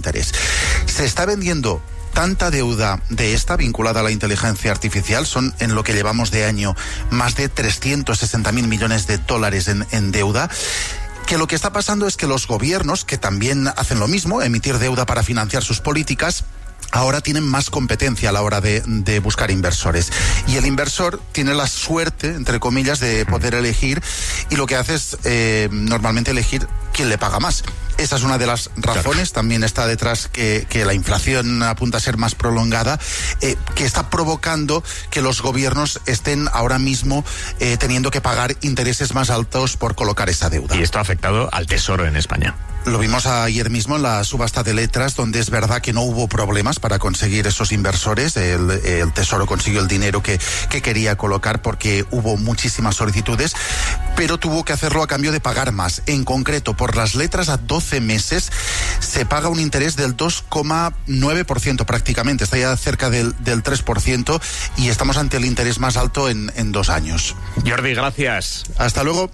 interés. Se está vendiendo tanta deuda de esta vinculada a la inteligencia artificial, son en lo que llevamos de año más de 360.000 millones de dólares en deuda, que lo que está pasando es que los gobiernos, que también hacen lo mismo, emitir deuda para financiar sus políticas, ahora tienen más competencia a la hora de buscar inversores. Y el inversor tiene la suerte, entre comillas, de poder elegir, y lo que hace es normalmente elegir quién le paga más. Esa es una de las razones. También está detrás que la inflación apunta a ser más prolongada, que está provocando que los gobiernos estén ahora mismo teniendo que pagar intereses más altos por colocar esa deuda. Y esto ha afectado al Tesoro en España. Lo vimos ayer mismo en la subasta de letras, donde es verdad que no hubo problemas para conseguir esos inversores. El Tesoro consiguió el dinero que quería colocar porque hubo muchísimas solicitudes, pero tuvo que hacerlo a cambio de pagar más. En concreto, por las letras a 12 meses se paga un interés del 2,9% prácticamente, está ya cerca del 3%, y estamos ante el interés más alto en 2 años. Jordi, gracias. Hasta luego.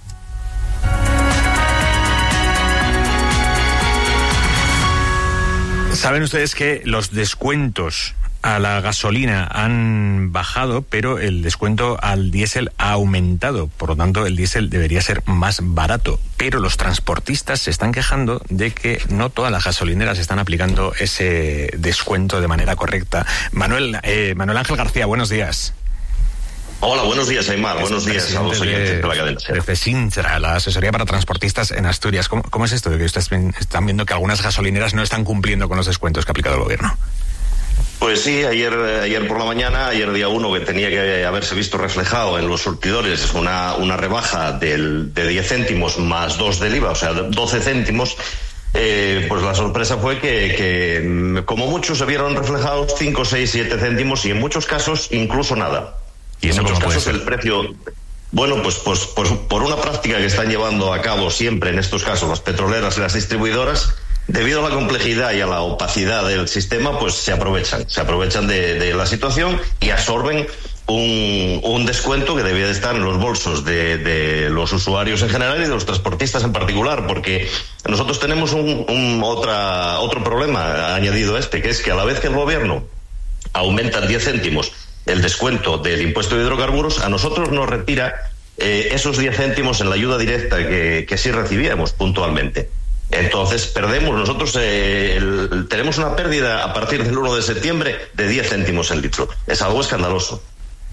Saben ustedes que los descuentos a la gasolina han bajado, pero el descuento al diésel ha aumentado. Por lo tanto, el diésel debería ser más barato. Pero los transportistas se están quejando de que no todas las gasolineras están aplicando ese descuento de manera correcta. Manuel Ángel García, buenos días. Hola, buenos días, Aymar. Buenos días a los oyentes de la cadena. De FESINTRA, la asesoría para transportistas en Asturias. ¿Cómo es esto de que ustedes están viendo que algunas gasolineras no están cumpliendo con los descuentos que ha aplicado el gobierno? Pues sí, ayer por la mañana, ayer día 1, que tenía que haberse visto reflejado en los surtidores una rebaja de 10 céntimos más 2 del IVA, o sea, 12 céntimos. Pues la sorpresa fue que como muchos se vieron reflejados 5, 6, 7 céntimos y en muchos casos incluso nada. ¿Y eso en muchos cómo puede casos ser? El precio, bueno, pues por una práctica que están llevando a cabo siempre en estos casos las petroleras y las distribuidoras, debido a la complejidad y a la opacidad del sistema, pues se aprovechan de la situación y absorben un descuento que debía de estar en los bolsos de los usuarios en general y de los transportistas en particular, porque nosotros tenemos otro problema añadido a que es que a la vez que el gobierno aumenta 10 céntimos el descuento del impuesto de hidrocarburos, a nosotros nos retira esos 10 céntimos en la ayuda directa que sí recibíamos puntualmente. Entonces perdemos, nosotros tenemos una pérdida a partir del 1 de septiembre de 10 céntimos el litro. Es algo escandaloso.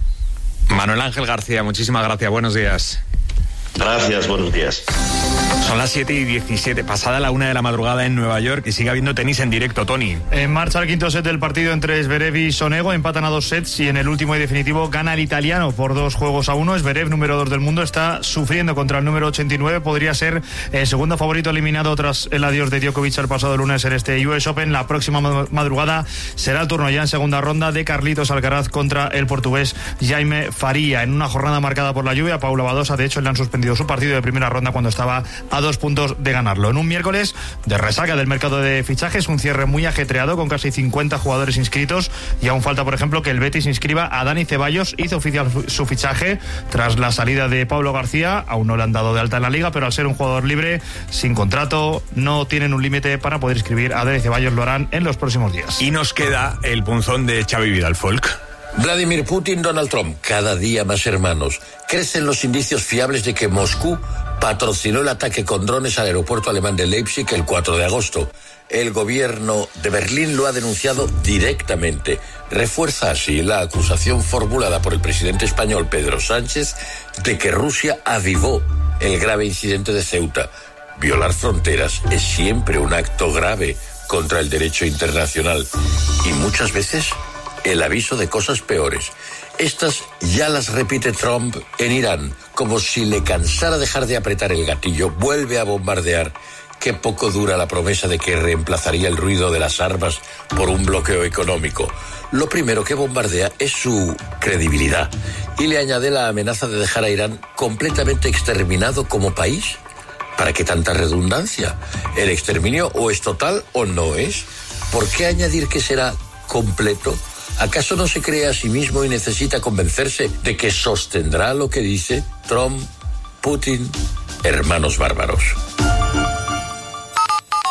Manuel Ángel García, muchísimas gracias, buenos días. Gracias, buenos días. Son las 7:17, pasada la 1 de la madrugada en Nueva York, y sigue habiendo tenis en directo, Tony. En marcha el quinto set del partido entre Zverev y Sonego, empatan a 2 sets y en el último y definitivo gana el italiano por 2-1. Zverev, número 2 del mundo, está sufriendo contra el número 89, podría ser el segundo favorito eliminado tras el adiós de Djokovic el pasado lunes en este US Open. La próxima madrugada será el turno ya en segunda ronda de Carlitos Alcaraz contra el portugués Jaime Faria. En una jornada marcada por la lluvia, Paula Badosa, de hecho, le han suspendido su partido de primera ronda cuando estaba a 2 puntos de ganarlo. En un miércoles de resaca del mercado de fichajes, un cierre muy ajetreado con casi 50 jugadores inscritos, y aún falta, por ejemplo, que el Betis inscriba a Dani Ceballos. Hizo oficial su fichaje tras la salida de Pablo García. Aún no le han dado de alta en la liga, pero al ser un jugador libre, sin contrato, no tienen un límite para poder inscribir a Dani Ceballos. Lo harán en los próximos días. Y nos queda el punzón de Xavi Vidal Folk. Vladimir Putin, Donald Trump, cada día más hermanos. Crecen los indicios fiables de que Moscú patrocinó el ataque con drones al aeropuerto alemán de Leipzig el 4 de agosto. El gobierno de Berlín lo ha denunciado directamente. Refuerza así la acusación formulada por el presidente español Pedro Sánchez de que Rusia avivó el grave incidente de Ceuta. Violar fronteras es siempre un acto grave contra el derecho internacional y muchas veces el aviso de cosas peores. Estas ya las repite Trump en Irán, como si le cansara dejar de apretar el gatillo, vuelve a bombardear. Qué poco dura la promesa de que reemplazaría el ruido de las armas por un bloqueo económico. Lo primero que bombardea es su credibilidad y le añade la amenaza de dejar a Irán completamente exterminado como país. ¿Para qué tanta redundancia? ¿El exterminio o es total o no es? ¿Por qué añadir que será completo? ¿Acaso no se cree a sí mismo y necesita convencerse de que sostendrá lo que dice? Trump, Putin, hermanos bárbaros.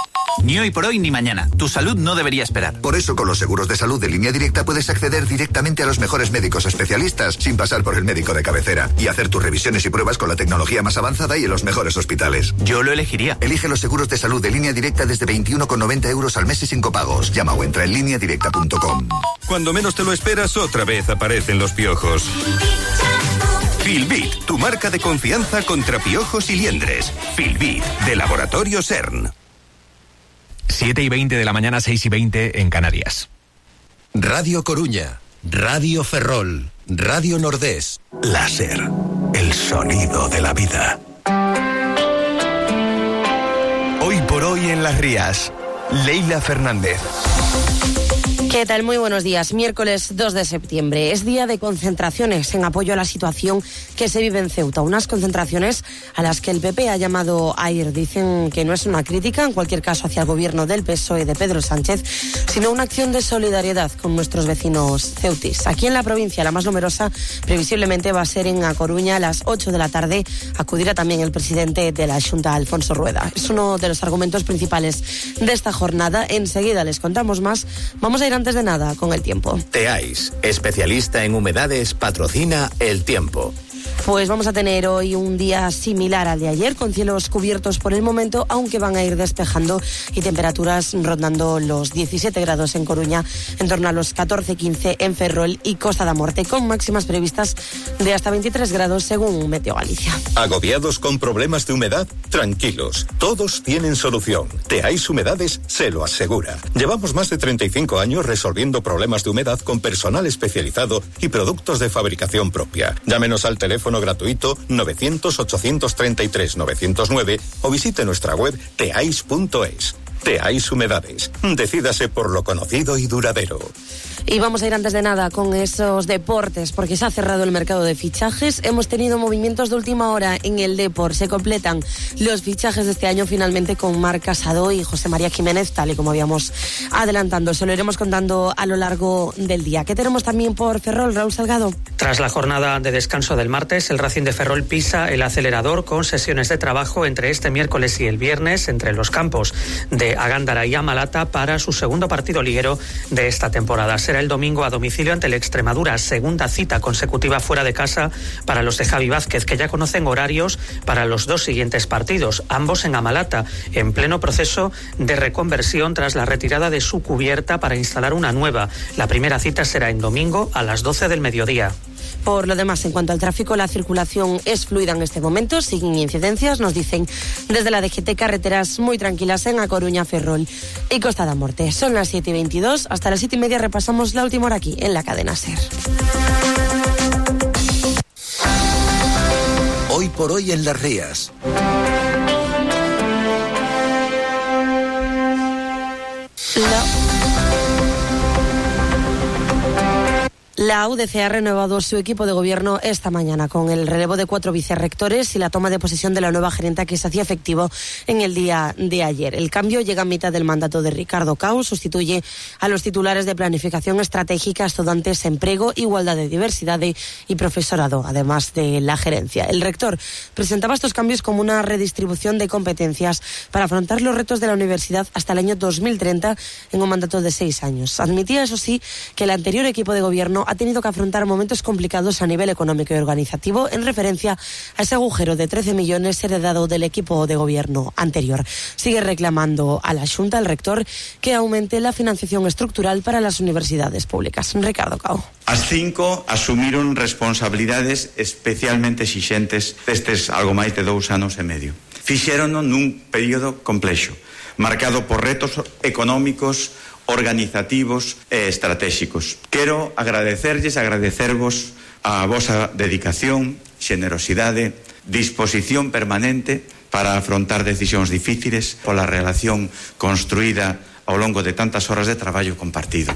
Ni hoy por hoy ni mañana. Tu salud no debería esperar. Por eso, con los seguros de salud de Línea Directa puedes acceder directamente a los mejores médicos especialistas sin pasar por el médico de cabecera y hacer tus revisiones y pruebas con la tecnología más avanzada y en los mejores hospitales. Yo lo elegiría. Elige los seguros de salud de Línea Directa desde 21,90 € al mes y sin copagos. Llama o entra en lineadirecta.com. Cuando menos te lo esperas, otra vez aparecen los piojos. Filbit, tu marca de confianza contra piojos y liendres. Filbit, de Laboratorio CERN. 7:20 de la mañana, 6:20 en Canarias. Radio Coruña, Radio Ferrol, Radio Nordés. Láser, el sonido de la vida. Hoy por hoy en Las Rías, Leila Fernández. ¿Qué tal? Muy buenos días. Miércoles 2 de septiembre. Es día de concentraciones en apoyo a la situación que se vive en Ceuta. Unas concentraciones a las que el PP ha llamado a ir. Dicen que no es una crítica, en cualquier caso, hacia el gobierno del PSOE de Pedro Sánchez, sino una acción de solidaridad con nuestros vecinos ceutis. Aquí en la provincia, la más numerosa, previsiblemente va a ser en A Coruña a las 8 de la tarde. Acudirá también el presidente de la Xunta, Alfonso Rueda. Es uno de los argumentos principales de esta jornada. Enseguida les contamos más. Vamos a ir antes de nada con el tiempo. Teais, especialista en humedades, patrocina El Tiempo. Pues vamos a tener hoy un día similar al de ayer, con cielos cubiertos por el momento, aunque van a ir despejando y temperaturas rondando los 17 grados en Coruña, en torno a los 14-15 en Ferrol y Costa da Morte, con máximas previstas de hasta 23 grados según Meteo Galicia. ¿Agobiados con problemas de humedad? Tranquilos, todos tienen solución. Teais Humedades se lo asegura. Llevamos más de 35 años resolviendo problemas de humedad con personal especializado y productos de fabricación propia. Llámenos al teléfono gratuito 900-833-909 o visite nuestra web teais.es. Teais Humedades. Decídase por lo conocido y duradero. Y vamos a ir antes de nada con esos deportes, porque se ha cerrado el mercado de fichajes. Hemos tenido movimientos de última hora en el Depor. Se completan los fichajes de este año finalmente con Marc Casado y José María Jiménez, tal y como habíamos adelantando. Se lo iremos contando a lo largo del día. ¿Qué tenemos también por Ferrol, Raúl Salgado? Tras la jornada de descanso del martes, el Racing de Ferrol pisa el acelerador con sesiones de trabajo entre este miércoles y el viernes entre los campos de Agándara y Amalata para su segundo partido liguero de esta temporada. Será el domingo a domicilio ante el Extremadura, segunda cita consecutiva fuera de casa para los de Javi Vázquez, que ya conocen horarios para los dos siguientes partidos, ambos en Amalata, en pleno proceso de reconversión tras la retirada de su cubierta para instalar una nueva. La primera cita será en domingo a las 12 del mediodía. Por lo demás, en cuanto al tráfico, la circulación es fluida en este momento, sin incidencias, nos dicen desde la DGT, carreteras muy tranquilas en A Coruña, Ferrol y Costa da Morte. Son las 7:22, hasta las 7:30 repasamos la última hora aquí, en la cadena SER. Hoy por hoy en Las Rías. La UDC ha renovado su equipo de gobierno esta mañana con el relevo de 4 vicerrectores y la toma de posesión de la nueva gerenta que se hacía efectivo en el día de ayer. El cambio llega a mitad del mandato de Ricardo Cao, sustituye a los titulares de Planificación Estratégica, Estudantes, Emprego, Igualdad de Diversidad y Profesorado, además de la gerencia. El rector presentaba estos cambios como una redistribución de competencias para afrontar los retos de la universidad hasta el año 2030 en un mandato de 6 años. Admitía, eso sí, que el anterior equipo de gobierno ha tenido que afrontar momentos complicados a nivel económico y organizativo en referencia a ese agujero de 13 millones heredado del equipo de gobierno anterior. Sigue reclamando a la Xunta, el rector, que aumente la financiación estructural para las universidades públicas. Ricardo Cao. As 5 asumiron responsabilidades especialmente exixentes destes algo máis de 2 anos e medio. Fixérono nun período complexo, marcado por retos económicos, organizativos e estratégicos. Quero agradecervos a vosa dedicación, xenerosidade, disposición permanente para afrontar decisións difíciles pola relación construída ao longo de tantas horas de traballo compartido.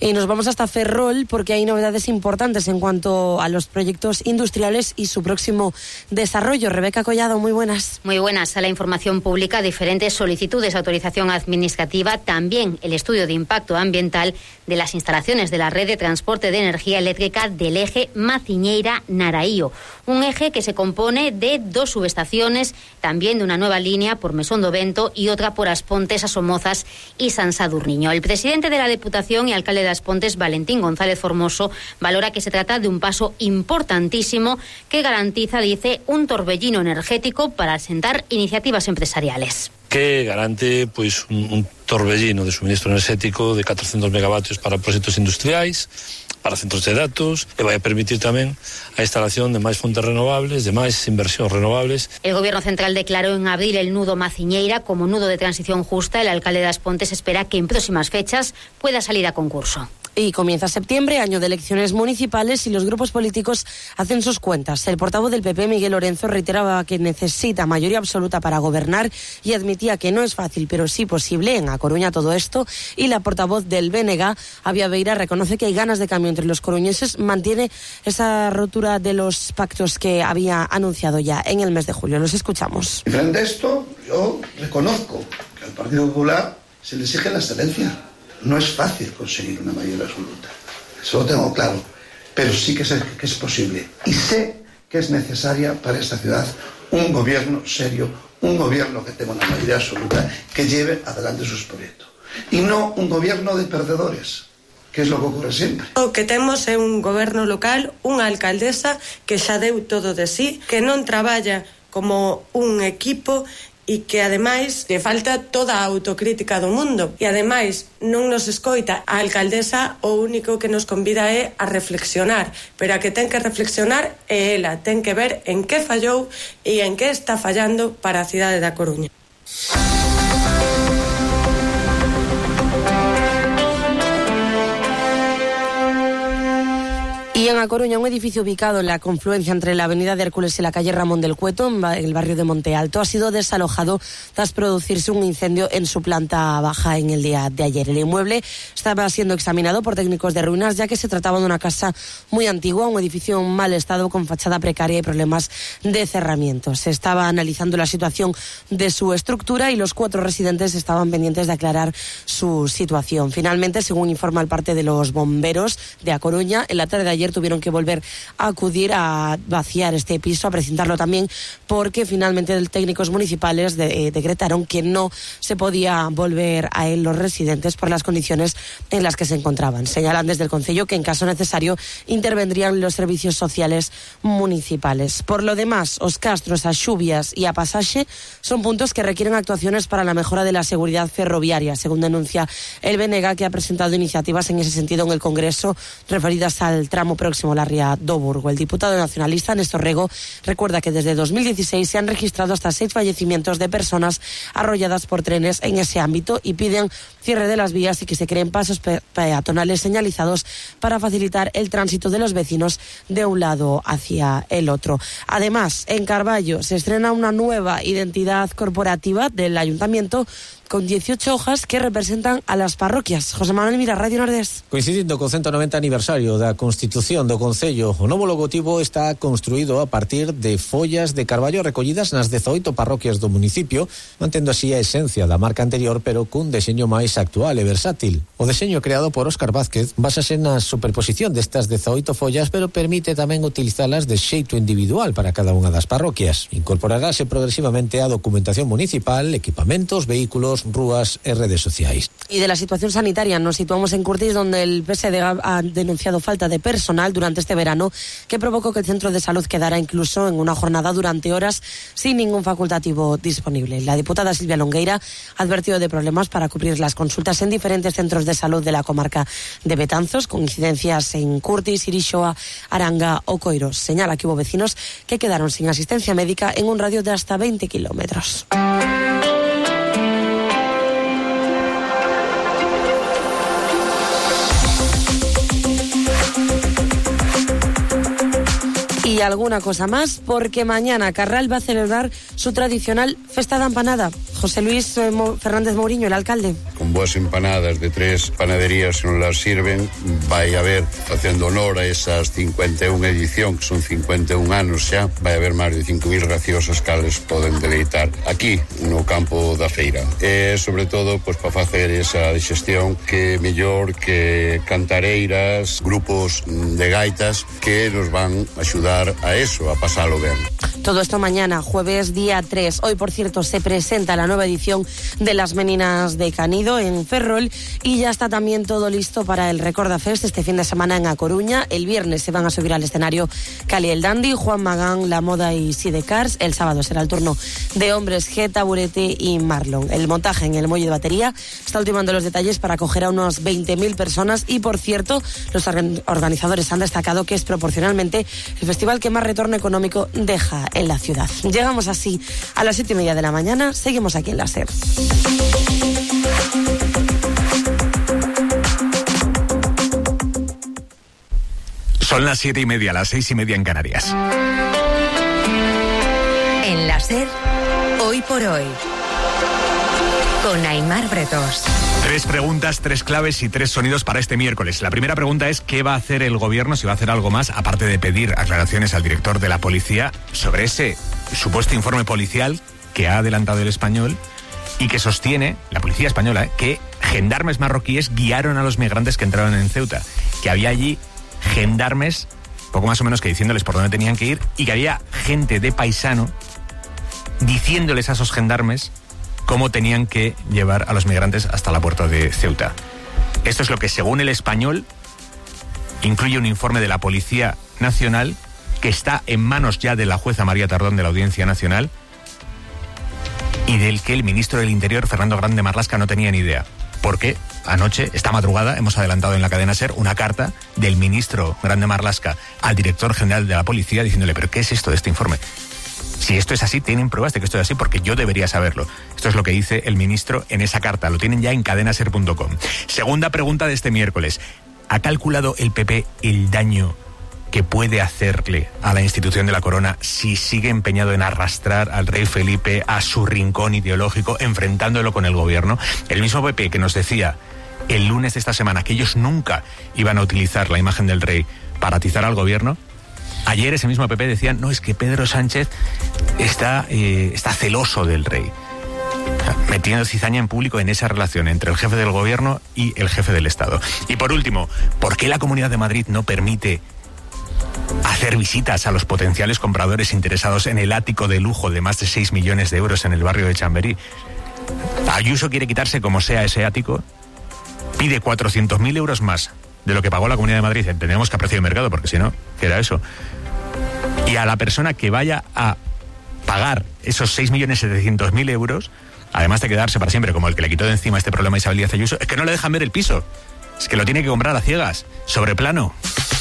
Y nos vamos hasta Ferrol porque hay novedades importantes en cuanto a los proyectos industriales y su próximo desarrollo. Rebeca Collado, muy buenas. Muy buenas. A la información pública, diferentes solicitudes de autorización administrativa, también el estudio de impacto ambiental de las instalaciones de la red de transporte de energía eléctrica del eje Maciñeira-Naraío. Un eje que se compone de 2 subestaciones, también de una nueva línea por Mesón do Vento y otra por As Pontes, a Somozas y San Sadurniño. El presidente de la Deputación y alcalde de As Pontes, Valentín González Formoso, valora que se trata de un paso importantísimo que garantiza, dice, un torbellino energético para asentar iniciativas empresariales. Que garante pois un torbellino de suministro energético de 400 megavatios para proxectos industriais, para centros de datos, e vai a permitir tamén a instalación de máis fontes renovables, de máis inversións renovables. El Gobierno Central declaró en abril el nudo Maciñeira como nudo de transición justa. El alcalde de As Pontes espera que en próximas fechas pueda salir a concurso. Y comienza septiembre, año de elecciones municipales, y los grupos políticos hacen sus cuentas. El portavoz del PP, Miguel Lorenzo, reiteraba que necesita mayoría absoluta para gobernar y admitía que no es fácil, pero sí posible en A Coruña todo esto. Y la portavoz del BNG, Avia Beira, reconoce que hay ganas de cambio entre los coruñeses, mantiene esa rotura de los pactos que había anunciado ya en el mes de julio. Los escuchamos. Y frente a esto, yo reconozco que al Partido Popular se le exige la excelencia. No es fácil conseguir una mayoría absoluta, eso lo tengo claro, pero sí que sé que es posible y sé que es necesaria para esta ciudad un gobierno serio, un gobierno que tenga una mayoría absoluta, que lleve adelante sus proyectos y no un gobierno de perdedores, que es lo que ocurre siempre. O que temos é un goberno local, unha alcaldesa que xa deu todo de sí, que non traballa como un equipo e que ademais lle falta toda a autocrítica do mundo e ademais non nos escoita. A alcaldesa o único que nos convida é a reflexionar, pero a que ten que reflexionar é ela, ten que ver en que fallou e en que está fallando para a cidade da Coruña. Y en A Coruña, un edificio ubicado en la confluencia entre la avenida de Hércules y la calle Ramón del Cueto, en el barrio de Monte Alto, ha sido desalojado tras producirse un incendio en su planta baja en el día de ayer. El inmueble estaba siendo examinado por técnicos de ruinas, ya que se trataba de una casa muy antigua, un edificio en mal estado con fachada precaria y problemas de cerramiento. Se estaba analizando la situación de su estructura y los 4 residentes estaban pendientes de aclarar su situación. Finalmente, según informa el parte de los bomberos de A Coruña, en la tarde de ayer tuvieron que volver a acudir a vaciar este piso, a precintarlo también, porque finalmente los técnicos municipales decretaron que no se podía volver a él los residentes por las condiciones en las que se encontraban. Señalan desde el concello que en caso necesario intervendrían los servicios sociales municipales. Por lo demás, os castros, a Xubias y a Pasaxe son puntos que requieren actuaciones para la mejora de la seguridad ferroviaria, según denuncia el BNG, que ha presentado iniciativas en ese sentido en el Congreso referidas al tramo próximo a la ría do Burgo. El diputado nacionalista Néstor Rego recuerda que desde 2016 se han registrado hasta 6 fallecimientos de personas arrolladas por trenes en ese ámbito y piden cierre de las vías y que se creen pasos peatonales señalizados para facilitar el tránsito de los vecinos de un lado hacia el otro. Además, en Carballo se estrena una nueva identidad corporativa del ayuntamiento con 18 hojas que representan a las parroquias. José Manuel Mira, Radio Nordés. Coincidindo co 190 aniversario da Constitución do Concello, o novo logotipo está construído a partir de follas de carballo recollidas nas 18 parroquias do municipio, mantendo así a esencia da marca anterior, pero cun deseño máis actual e versátil. O deseño creado por Óscar Vázquez basase na superposición destas 18 follas, pero permite tamén utilizalas de xeito individual para cada unha das parroquias. Incorporarase progresivamente a documentación municipal, equipamentos, vehículos, rúas e redes sociais. Y de la situación sanitaria nos situamos en Curtis, donde el PSD ha denunciado falta de personal durante este verano, que provocó que el centro de salud quedara incluso en una jornada durante horas sin ningún facultativo disponible. La diputada Silvia Longueira ha advertido de problemas para cubrir las consultas en diferentes centros de salud de la comarca de Betanzos, con incidencias en Curtis, Irixoa, Aranga o Coiros. Señala que hubo vecinos que quedaron sin asistencia médica en un radio de hasta 20 kilómetros. Y alguna cosa más, porque mañana Carral va a celebrar su tradicional Festa da Empanada. José Luis Fernández Mouriño, el alcalde. Con boas empanadas de 3 panaderías que nos las sirven, vai haber, facendo honor a esas 51 edición, que son 51 anos xa, vai haber máis de 5.000 graciosas cales poden deleitar aquí no campo da feira. E sobre todo, pois para facer esa digestión que mellor que cantareiras, grupos de gaitas que nos van a axudar a eso, a pasalo ben. Todo esto mañana, jueves día 3. Hoy, por cierto, se presenta la nueva edición de Las Meninas de Canido en Ferrol y ya está también todo listo para el Recorda Fest este fin de semana en A Coruña. El viernes se van a subir al escenario Cali el Dandy, Juan Magán, La Moda y Sidecars. El sábado será el turno de Hombres G, Taburete y Marlon. El montaje en el muelle de batería está ultimando los detalles para acoger a unos 20.000 personas y, por cierto, los organizadores han destacado que es proporcionalmente el festival que más retorno económico deja en la ciudad. Llegamos así a las 7:30 de la mañana. Seguimos aquí en la SER. Son las 7:30, las 6:30 en Canarias. En la SER, hoy por hoy, con Aimar Bretos. 3 preguntas, 3 claves y 3 sonidos para este miércoles. La primera pregunta es ¿qué va a hacer el gobierno, si va a hacer algo más, aparte de pedir aclaraciones al director de la policía sobre ese supuesto informe policial que ha adelantado El Español y que sostiene, la policía española, que gendarmes marroquíes guiaron a los migrantes que entraban en Ceuta, que había allí gendarmes, poco más o menos que diciéndoles por dónde tenían que ir, y que había gente de paisano diciéndoles a esos gendarmes cómo tenían que llevar a los migrantes hasta la puerta de Ceuta. Esto es lo que, según El Español, incluye un informe de la Policía Nacional que está en manos ya de la jueza María Tardón de la Audiencia Nacional y del que el ministro del Interior, Fernando Grande Marlaska, no tenía ni idea. Porque anoche, esta madrugada, hemos adelantado en la cadena SER una carta del ministro Grande Marlaska al director general de la policía diciéndole, ¿pero qué es esto de este informe? Si esto es así, tienen pruebas de que esto es así, porque yo debería saberlo. Esto es lo que dice el ministro en esa carta. Lo tienen ya en cadenaser.com. Segunda pregunta de este miércoles. ¿Ha calculado el PP el daño que puede hacerle a la institución de la corona si sigue empeñado en arrastrar al rey Felipe a su rincón ideológico, enfrentándolo con el gobierno? El mismo PP que nos decía el lunes de esta semana que ellos nunca iban a utilizar la imagen del rey para atizar al gobierno, ayer ese mismo PP decía, no, es que Pedro Sánchez está celoso del rey, metiendo cizaña en público en esa relación entre el jefe del gobierno y el jefe del Estado. Y por último, ¿por qué la Comunidad de Madrid no permite hacer visitas a los potenciales compradores interesados en el ático de lujo de más de 6 millones de euros en el barrio de Chamberí? Ayuso quiere quitarse como sea ese ático, pide 400.000 euros más de lo que pagó la Comunidad de Madrid, entendemos que a precio de mercado, porque si no, ¿qué era eso? Y a la persona que vaya a pagar esos 6.700.000 euros, además de quedarse para siempre como el que le quitó de encima este problema a Isabel Díaz Ayuso, es que no le dejan ver el piso, es que lo tiene que comprar a ciegas, sobre plano.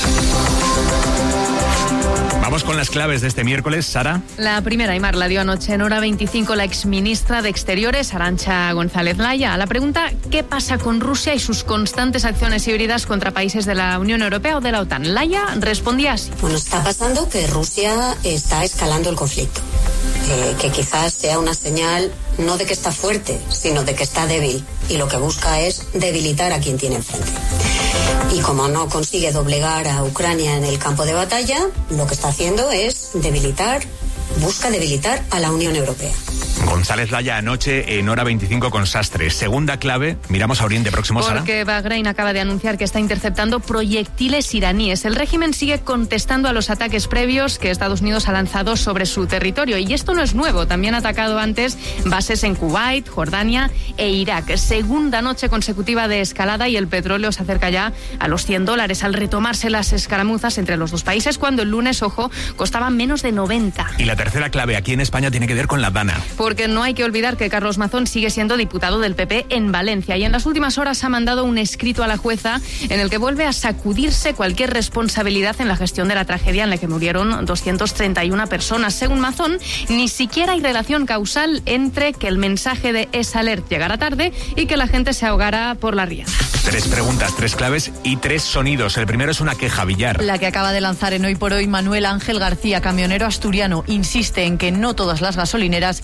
Vamos con las claves de este miércoles, Sara. La primera, Aimar, la dio anoche en hora 25 la exministra de Exteriores, Arantxa González Laya, a la pregunta ¿qué pasa con Rusia y sus constantes acciones híbridas contra países de la Unión Europea o de la OTAN? Laya respondía así. Bueno, está pasando que Rusia está escalando el conflicto, que quizás sea una señal no de que está fuerte, sino de que está débil, y lo que busca es debilitar a quien tiene enfrente. Y como no consigue doblegar a Ucrania en el campo de batalla, lo que está haciendo es busca debilitar a la Unión Europea. González Laya anoche en hora 25 con Sastre. Segunda clave, miramos a Oriente Próximo, Sara. Porque Bahrein acaba de anunciar que está interceptando proyectiles iraníes. El régimen sigue contestando a los ataques previos que Estados Unidos ha lanzado sobre su territorio. Y esto no es nuevo, también ha atacado antes bases en Kuwait, Jordania e Irak. Segunda noche consecutiva de escalada y el petróleo se acerca ya a los $100 al retomarse las escaramuzas entre los dos países, cuando el lunes, ojo, costaban menos de 90. Y la tercera clave aquí en España tiene que ver con la Dana. Porque no hay que olvidar que Carlos Mazón sigue siendo diputado del PP en Valencia y en las últimas horas ha mandado un escrito a la jueza en el que vuelve a sacudirse cualquier responsabilidad en la gestión de la tragedia en la que murieron 231 personas. Según Mazón, ni siquiera hay relación causal entre que el mensaje de S-Alert llegara tarde y que la gente se ahogara por la ría. 3 preguntas, 3 claves y 3 sonidos. El primero es una queja, Villar. La que acaba de lanzar en Hoy por Hoy Manuel Ángel García, camionero asturiano, insiste en que no todas las gasolineras están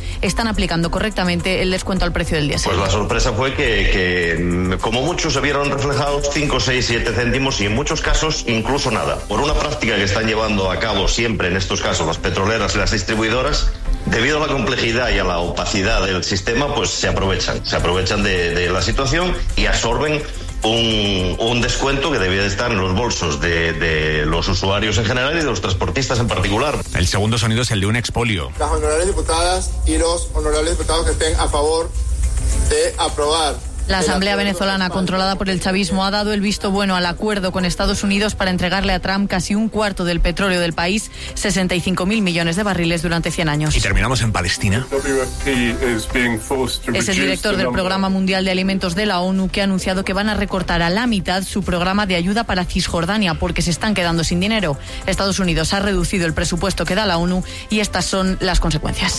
están aplicando correctamente el descuento al precio del diésel. Pues la sorpresa fue que como muchos se vieron reflejados 5, 6, 7 céntimos y en muchos casos incluso nada. Por una práctica que están llevando a cabo siempre en estos casos las petroleras y las distribuidoras, debido a la complejidad y a la opacidad del sistema, pues se aprovechan de la situación y absorben un descuento que debía de estar en los bolsos de los usuarios en general y de los transportistas en particular. El segundo sonido es el de un expolio. Las honorables diputadas y los honorables diputados que estén a favor de aprobar. La Asamblea venezolana, controlada por el chavismo, ha dado el visto bueno al acuerdo con Estados Unidos para entregarle a Trump casi un cuarto del petróleo del país, 65.000 millones de barriles durante 100 años. Y terminamos en Palestina. Es el director del Programa Mundial de Alimentos de la ONU que ha anunciado que van a recortar a la mitad su programa de ayuda para Cisjordania porque se están quedando sin dinero. Estados Unidos ha reducido el presupuesto que da la ONU y estas son las consecuencias.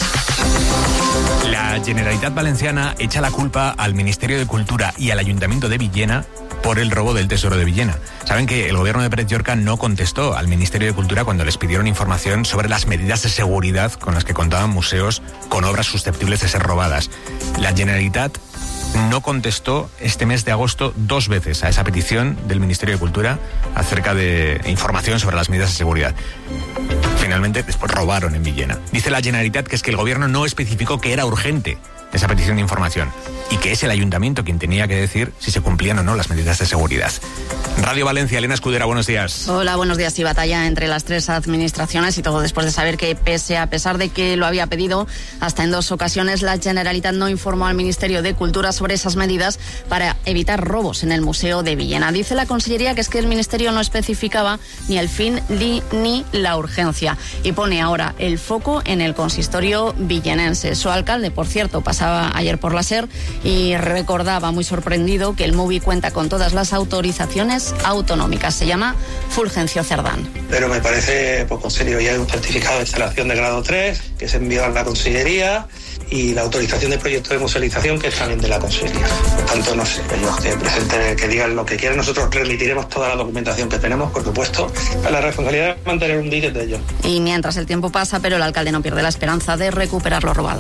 La Generalitat Valenciana echa la culpa al Ministerio de Cultura y al Ayuntamiento de Villena por el robo del Tesoro de Villena. Saben que el gobierno de Pérez Llorca no contestó al Ministerio de Cultura cuando les pidieron información sobre las medidas de seguridad con las que contaban museos con obras susceptibles de ser robadas. La Generalitat no contestó este mes de agosto 2 veces a esa petición del Ministerio de Cultura acerca de información sobre las medidas de seguridad. Finalmente, después robaron en Villena. Dice la Generalitat que es que el gobierno no especificó que era urgente esa petición de información y que es el ayuntamiento quien tenía que decir si se cumplían o no las medidas de seguridad. Radio Valencia, Elena Escudera, buenos días. Hola, buenos días. Y batalla entre las 3 administraciones y todo después de saber que a pesar de que lo había pedido hasta en 2 ocasiones, la Generalitat no informó al Ministerio de Cultura sobre esas medidas para evitar robos en el Museo de Villena. Dice la Consellería que es que el Ministerio no especificaba ni el fin ni la urgencia y pone ahora el foco en el consistorio villenense. Su alcalde, por cierto, pasaba ayer por la SER y recordaba muy sorprendido que el MUVI cuenta con todas las autorizaciones autonómicas. Se llama Fulgencio Cerdán. Pero me parece poco serio. Ya hay un certificado de instalación de grado 3 que se envió a la Consellería y la autorización de proyecto de musealización que es también de la Consellería. Por tanto, no sé, ellos que presenten, que digan lo que quieran. Nosotros remitiremos toda la documentación que tenemos, por supuesto. La responsabilidad es mantener un dique de ellos. Y mientras el tiempo pasa, pero el alcalde no pierde la esperanza de recuperar lo robado.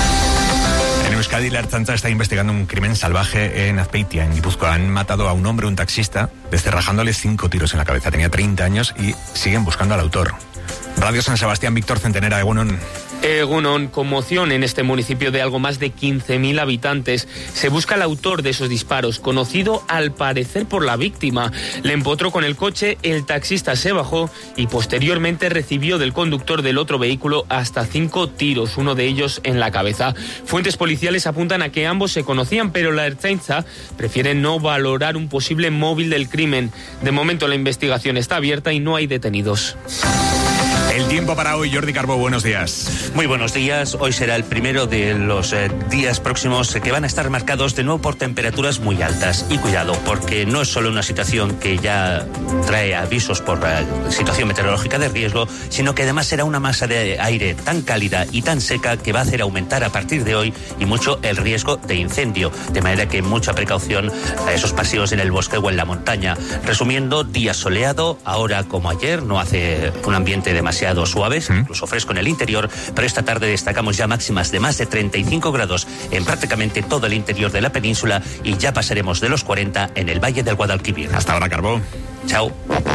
En Euskadi, la Ertzaintza está investigando un crimen salvaje en Azpeitia, en Guipúzcoa. Han matado a un hombre, un taxista, descerrajándole 5 tiros en la cabeza. Tenía 30 años y siguen buscando al autor. Radio San Sebastián, Víctor Centenera, Egunon. Egunon, conmoción en este municipio de algo más de 15.000 habitantes. Se busca al autor de esos disparos, conocido al parecer por la víctima. Le empotró con el coche, el taxista se bajó y posteriormente recibió del conductor del otro vehículo hasta 5 tiros, uno de ellos en la cabeza. Fuentes policiales apuntan a que ambos se conocían, pero la Ertzaintza prefiere no valorar un posible móvil del crimen. De momento la investigación está abierta y no hay detenidos. El tiempo para hoy, Jordi Carbó, buenos días. Muy buenos días. Hoy será el primero de los días próximos que van a estar marcados de nuevo por temperaturas muy altas. Y cuidado, porque no es solo una situación que ya trae avisos por situación meteorológica de riesgo, sino que además será una masa de aire tan cálida y tan seca que va a hacer aumentar a partir de hoy y mucho el riesgo de incendio. De manera que mucha precaución a esos paseos en el bosque o en la montaña. Resumiendo, día soleado, ahora como ayer, no hace un ambiente demasiado suaves, incluso fresco en el interior, pero esta tarde destacamos ya máximas de más de 35 grados en prácticamente todo el interior de la península y ya pasaremos de los 40 en el Valle del Guadalquivir. Hasta ahora, Carbó. Chao.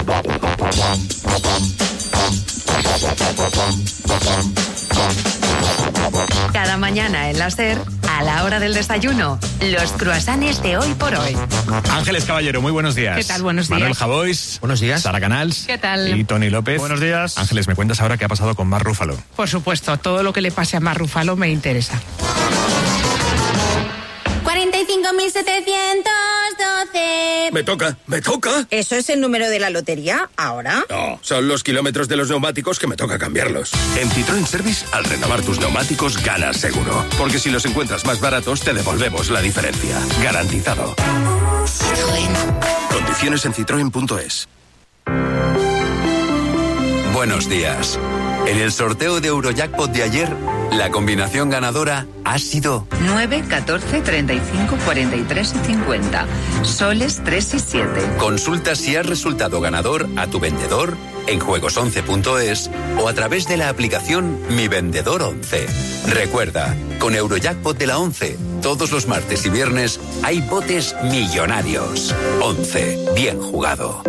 Cada mañana en la SER, a la hora del desayuno, los croissants de Hoy por Hoy. Ángeles Caballero, muy buenos días. ¿Qué tal? Buenos días. Manuel Javois. Buenos días. Sara Canals. ¿Qué tal? Y Tony López. Buenos días. Ángeles, ¿me cuentas ahora qué ha pasado con Marc Ruffalo? Por supuesto, todo lo que le pase a Marc Ruffalo me interesa. 45.712. Me toca. ¿Eso es el número de la lotería ahora? No, son los kilómetros de los neumáticos que me toca cambiarlos. En Citroën Service, al renovar tus neumáticos, ganas seguro. Porque si los encuentras más baratos, te devolvemos la diferencia. Garantizado. Citroën. Condiciones en citroen.es. Buenos días. En el sorteo de Eurojackpot de ayer, la combinación ganadora ha sido 9, 14, 35, 43 y 50. Soles 3 y 7. Consulta si has resultado ganador a tu vendedor en juegos11.es o a través de la aplicación Mi Vendedor 11. Recuerda, con Eurojackpot de la 11, todos los martes y viernes hay botes millonarios. 11. Bien jugado.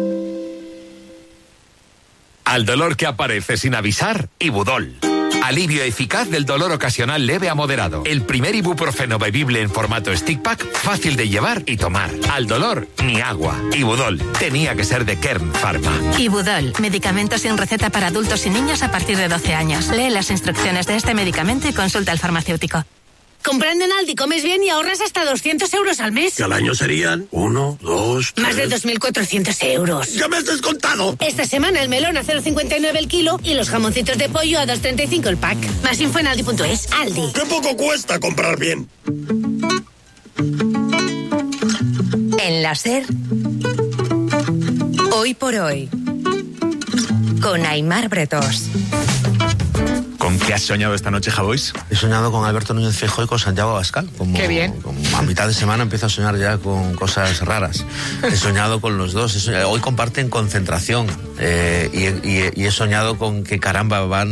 Al dolor que aparece sin avisar, Ibudol. Alivio eficaz del dolor ocasional leve a moderado. El primer ibuprofeno bebible en formato stick pack, fácil de llevar y tomar. Al dolor, ni agua. Ibudol. Tenía que ser de Kern Pharma. Ibudol. Medicamento sin receta para adultos y niños a partir de 12 años. Lee las instrucciones de este medicamento y consulta al farmacéutico. Comprando en Aldi comes bien y ahorras hasta 200 euros al mes. Que al año serían 1, 2, 3... Más de 2.400 euros. ¡Ya me has descontado! Esta semana el melón a 0,59 el kilo y los jamoncitos de pollo a 2,35 el pack. Más info en Aldi.es. Aldi. ¡Qué poco cuesta comprar bien! En la SER, Hoy por Hoy, con Aimar Bretos. ¿Con qué has soñado esta noche, Javois? He soñado con Alberto Núñez Feijóo y con Santiago Abascal. Qué bien. A mitad de semana empiezo a soñar ya con cosas raras. He soñado con los dos. Hoy comparten concentración y he soñado con que, caramba, va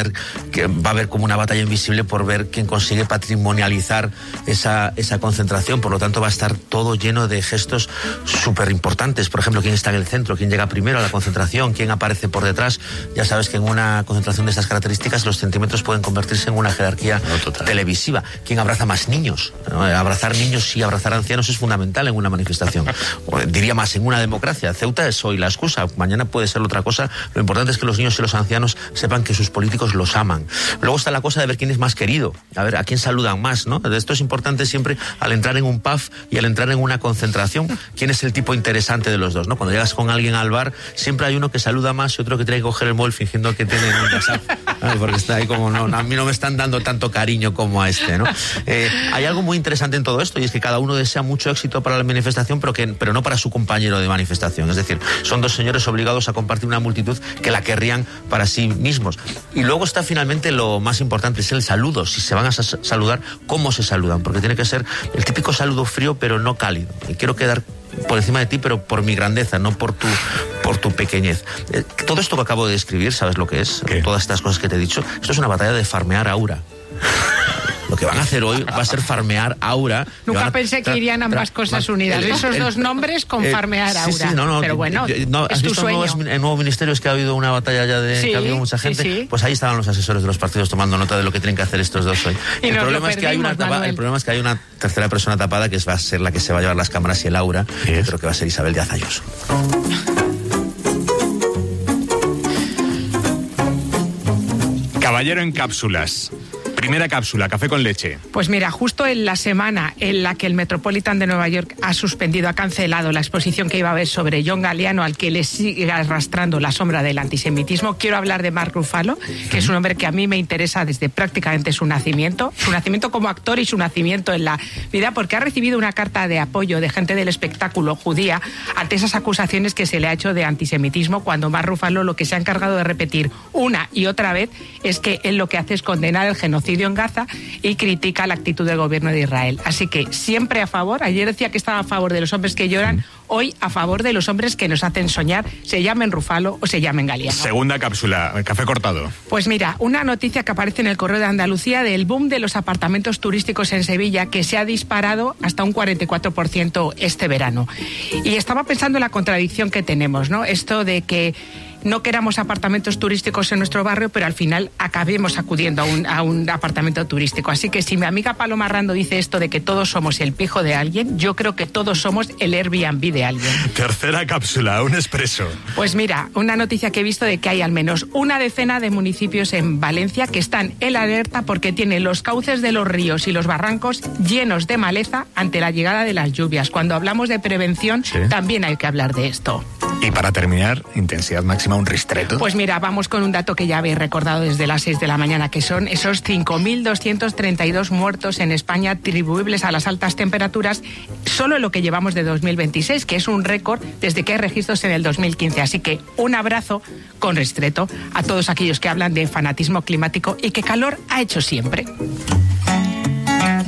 a haber como una batalla invisible por ver quién consigue patrimonializar esa concentración. Por lo tanto, va a estar todo lleno de gestos súper importantes. Por ejemplo, quién está en el centro, quién llega primero a la concentración, quién aparece por detrás. Ya sabes que en una concentración de estas características los centímetros pueden convertirse en una jerarquía televisiva. ¿Quién abraza más niños? ¿No? Abrazar niños y abrazar ancianos es fundamental en una manifestación. Diría más, en una democracia. Ceuta es hoy la excusa, mañana puede ser otra cosa. Lo importante es que los niños y los ancianos sepan que sus políticos los aman. Luego está la cosa de ver quién es más querido, a ver a quién saludan más, ¿no? Esto es importante siempre al entrar en un pub y al entrar en una concentración. ¿Quién es el tipo interesante de los dos, no? Cuando llegas con alguien al bar, siempre hay uno que saluda más y otro que tiene que coger el móvil fingiendo que tiene un WhatsApp. Porque está ahí como, no, a mí no me están dando tanto cariño como a este, ¿no? Hay algo muy interesante en todo esto y es que cada uno desea mucho éxito para la manifestación, pero no para su compañero de manifestación. Es decir, son dos señores obligados a compartir una multitud que la querrían para sí mismos. Y luego está finalmente lo más importante, es el saludo. Si se van a saludar, ¿cómo se saludan? Porque tiene que ser el típico saludo frío pero no cálido. Y quiero quedar por encima de ti, pero por mi grandeza, no por tu pequeñez. Todo esto que acabo de describir, ¿sabes lo que es? ¿Qué? Todas estas cosas que te he dicho, esto es una batalla de farmear aura. Lo que van a hacer hoy va a ser farmear aura. Nunca pensé que irían ambas cosas unidas. Esos dos nombres con farmear aura. Sí, no, pero bueno, ¿has visto en Nuevos Ministerios que ha habido una batalla ya que ha habido mucha gente? Sí. Pues ahí estaban los asesores de los partidos tomando nota de lo que tienen que hacer estos dos hoy. El problema es que hay una tercera persona tapada que va a ser la que se va a llevar las cámaras y el aura. Yo creo que va a ser Isabel Díaz Ayuso. Caballero en cápsulas. Primera cápsula, café con leche. Pues mira, justo en la semana en la que el Metropolitan de Nueva York ha cancelado la exposición que iba a haber sobre John Galliano, al que le sigue arrastrando la sombra del antisemitismo, quiero hablar de Mark Ruffalo, que es un hombre que a mí me interesa desde prácticamente su nacimiento como actor y su nacimiento en la vida, porque ha recibido una carta de apoyo de gente del espectáculo judía ante esas acusaciones que se le ha hecho de antisemitismo, cuando Mark Ruffalo lo que se ha encargado de repetir una y otra vez es que él lo que hace es condenar el genocidio en Gaza y critica la actitud del gobierno de Israel. Así que siempre a favor. Ayer decía que estaba a favor de los hombres que lloran, hoy a favor de los hombres que nos hacen soñar, se llamen Ruffalo o se llamen Galliano. Segunda cápsula, café cortado. Pues mira, una noticia que aparece en el Correo de Andalucía del boom de los apartamentos turísticos en Sevilla, que se ha disparado hasta un 44% este verano. Y estaba pensando en la contradicción que tenemos, ¿no? Esto de que no queramos apartamentos turísticos en nuestro barrio, pero al final acabemos acudiendo a un apartamento turístico. Así que si mi amiga Paloma Rando dice esto de que todos somos el pijo de alguien, yo creo que todos somos el Airbnb de alguien. Tercera cápsula, un expreso. Pues mira, una noticia que he visto de que hay al menos una decena de municipios en Valencia que están en alerta porque tienen los cauces de los ríos y los barrancos llenos de maleza ante la llegada de las lluvias. Cuando hablamos de prevención, también hay que hablar de esto. Y para terminar, intensidad máxima, un ristreto. Pues mira, vamos con un dato que ya habéis recordado desde las 6 de la mañana, que son esos 5.232 muertos en España atribuibles a las altas temperaturas, solo en lo que llevamos de 2026, que es un récord desde que hay registros en el 2015. Así que un abrazo con ristreto a todos aquellos que hablan de fanatismo climático y que calor ha hecho siempre. La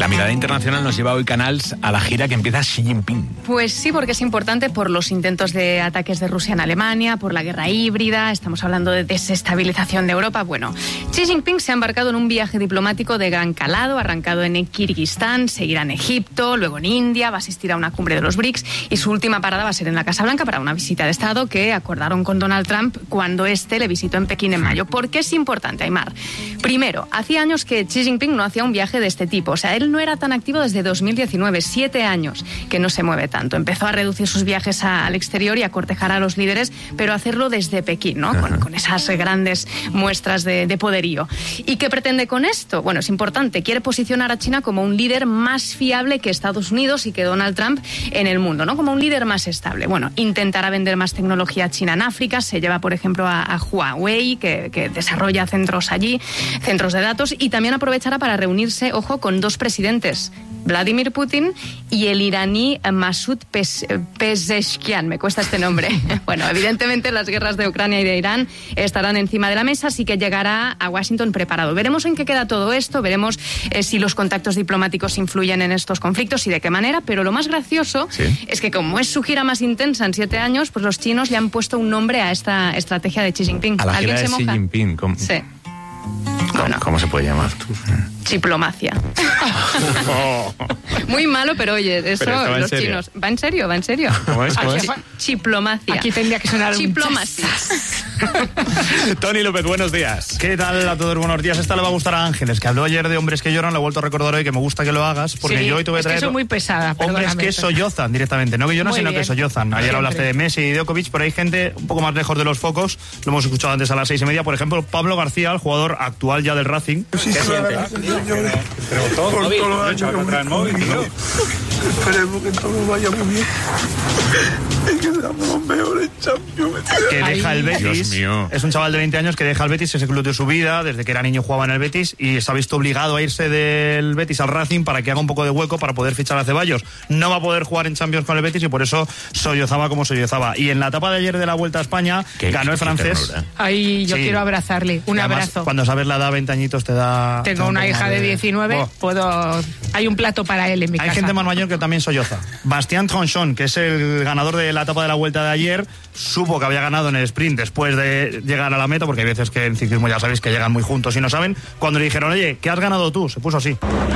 mirada internacional nos lleva hoy Canals a la gira que empieza Xi Jinping. Pues sí, porque es importante por los intentos de ataques de Rusia en Alemania, por la guerra híbrida, estamos hablando de desestabilización de Europa. Bueno, Xi Jinping se ha embarcado en un viaje diplomático de gran calado, arrancado en Kirguistán, seguirá en Egipto, luego en India, va a asistir a una cumbre de los BRICS y su última parada va a ser en la Casa Blanca para una visita de Estado que acordaron con Donald Trump cuando éste le visitó en Pekín en mayo. ¿Por qué es importante, Aimar? Primero, hacía años que Xi Jinping no hacía un viaje de este tipo. O sea, él no era tan activo desde 2019, 7 años que no se mueve tanto. Empezó a reducir sus viajes al exterior y a cortejar a los líderes, pero a hacerlo desde Pekín, ¿no? Con esas grandes muestras de poderío. ¿Y qué pretende con esto? Bueno, es importante. Quiere posicionar a China como un líder más fiable que Estados Unidos y que Donald Trump en el mundo, ¿no? Como un líder más estable. Bueno, intentará vender más tecnología china en África. Se lleva, por ejemplo, a Huawei, que desarrolla centros allí, centros de datos, y también aprovechará para reunirse, ojo, con dos presidentes, Vladimir Putin y el iraní Masoud Pezeshkian. Me cuesta este nombre. Bueno, evidentemente las guerras de Ucrania y de Irán estarán encima de la mesa, así que llegará a Washington preparado. Veremos en qué queda todo esto, veremos si los contactos diplomáticos influyen en estos conflictos y de qué manera, pero lo más gracioso es que como es su gira más intensa en 7 años, pues los chinos le han puesto un nombre a esta estrategia de Xi Jinping. A la gira de Xi Jinping. Sí. ¿Cómo se puede llamar? Chiplomacia. Muy malo, pero oye, eso pero los chinos. ¿Va en serio? ¿Va en serio? ¿Cómo es? Chiplomacia. Aquí tendría que sonar Chiplomacia. Tony López, buenos días. ¿Qué tal a todos? Buenos días. Esta le va a gustar a Ángeles, que habló ayer de hombres que lloran. Lo he vuelto a recordar hoy, que me gusta que lo hagas, porque yo hoy te voy a traer... Es que soy muy pesada. Hombres que sollozan directamente. No que lloran, sino que sollozan. Ayer hablaste de Messi y de Djokovic, pero hay gente un poco más lejos de los focos. Lo hemos escuchado antes a las 6:30. Por ejemplo, Pablo García, el jugador actual ya del Racing. Sí, ¿qué siente? Esperemos que todo vaya muy bien. Y que seamos los mejores Champions. Que deja el Betis. Es un chaval de 20 años que deja el Betis, ese club de su vida. Desde que era niño jugaba en el Betis y se ha visto obligado a irse del Betis al Racing para que haga un poco de hueco para poder fichar a Ceballos. No va a poder jugar en Champions con el Betis y por eso sollozaba como sollozaba. Y en la etapa de ayer de la Vuelta a España ganó el francés. Ay, yo quiero abrazarle. Un abrazo. Cuando sabes la edad, 20 añitos te da... Tengo una hija de 19, hay un plato para él en mi casa. Hay gente más mayor que también solloza. Bastien Tronchon, que es el ganador de la etapa de la Vuelta de ayer, supo que había ganado en el sprint después de llegar a la meta, porque hay veces que en ciclismo ya sabéis que llegan muy juntos y no saben. Cuando le dijeron, oye, ¿qué has ganado tú? Se puso así.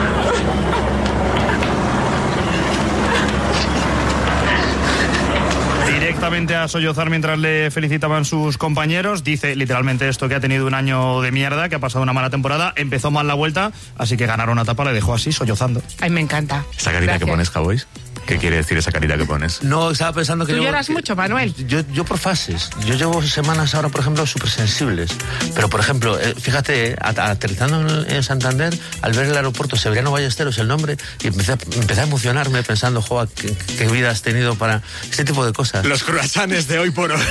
Directamente a sollozar mientras le felicitaban sus compañeros. Dice literalmente esto, que ha tenido un año de mierda, que ha pasado una mala temporada, empezó mal la Vuelta, así que ganar una etapa le dejó así, sollozando. Ay, me encanta. ¿Esa carita que pones, Cowboys? ¿Qué quiere decir esa carita que pones? No, estaba pensando que... ¿Tú lloras mucho, Manuel? Yo por fases. Yo llevo semanas ahora, por ejemplo, súper sensibles. Pero, por ejemplo, fíjate, aterrizando en Santander, al ver el aeropuerto Severiano Ballesteros, el nombre, y empecé a emocionarme pensando, joder, qué vida has tenido para este tipo de cosas. Los croissants de hoy por hoy.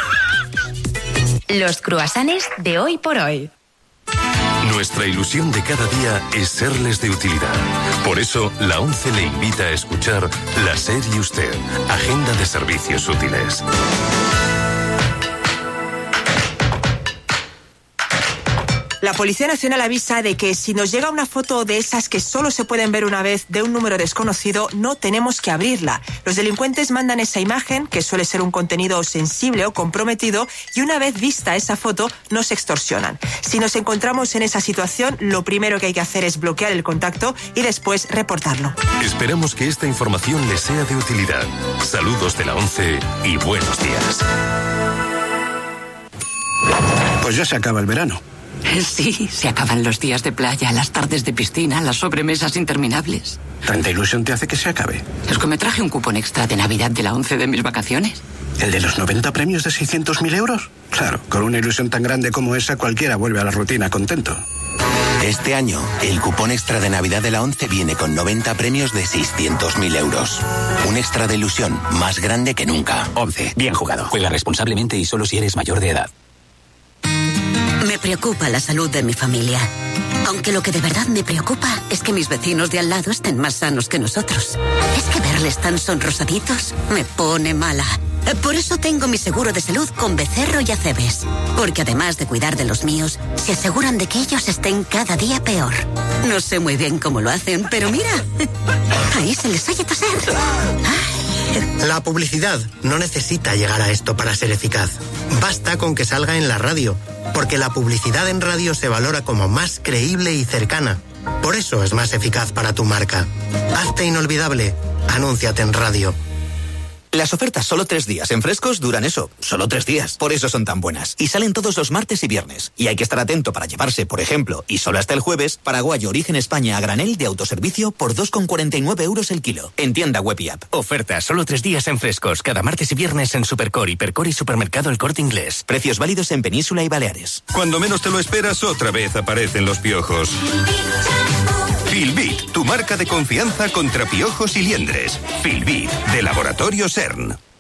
Los croissants de hoy por hoy. Nuestra ilusión de cada día es serles de utilidad. Por eso, la ONCE le invita a escuchar La SER y Usted, Agenda de Servicios Útiles. La Policía Nacional avisa de que si nos llega una foto de esas que solo se pueden ver una vez de un número desconocido, no tenemos que abrirla. Los delincuentes mandan esa imagen, que suele ser un contenido sensible o comprometido, y una vez vista esa foto, nos extorsionan. Si nos encontramos en esa situación, lo primero que hay que hacer es bloquear el contacto y después reportarlo. Esperamos que esta información les sea de utilidad. Saludos de la ONCE y buenos días. Pues ya se acaba el verano. Sí, se acaban los días de playa, las tardes de piscina, las sobremesas interminables. ¿Tanta ilusión te hace que se acabe? Es que me traje un cupón extra de Navidad de la ONCE de mis vacaciones. ¿El de los 90 premios de 600.000 euros? Claro, con una ilusión tan grande como esa, cualquiera vuelve a la rutina contento. Este año, el cupón extra de Navidad de la ONCE viene con 90 premios de 600.000 euros. Un extra de ilusión más grande que nunca. ONCE, bien jugado. Juega responsablemente y solo si eres mayor de edad. Me preocupa la salud de mi familia. Aunque lo que de verdad me preocupa es que mis vecinos de al lado estén más sanos que nosotros. Es que verles tan sonrosaditos me pone mala. Por eso tengo mi seguro de salud con Becerro y Acebes. Porque además de cuidar de los míos, se aseguran de que ellos estén cada día peor. No sé muy bien cómo lo hacen, pero mira, ahí se les oye toser. La publicidad no necesita llegar a esto para ser eficaz. Basta con que salga en la radio, porque la publicidad en radio se valora como más creíble y cercana. Por eso es más eficaz para tu marca. Hazte inolvidable. Anúnciate en radio. Las ofertas solo 3 días en Frescos duran eso, solo 3 días. Por eso son tan buenas. Y salen todos los martes y viernes. Y hay que estar atento para llevarse, por ejemplo, y solo hasta el jueves, paraguayo origen España a granel de autoservicio por 2,49 euros el kilo. En tienda web y app. Ofertas solo 3 días en Frescos, cada martes y viernes en Supercor, Hipercor y Supermercado El Corte Inglés. Precios válidos en Península y Baleares. Cuando menos te lo esperas, otra vez aparecen los piojos. Filbit, tu marca de confianza contra piojos y liendres. Filbit, de Laboratorio CERN.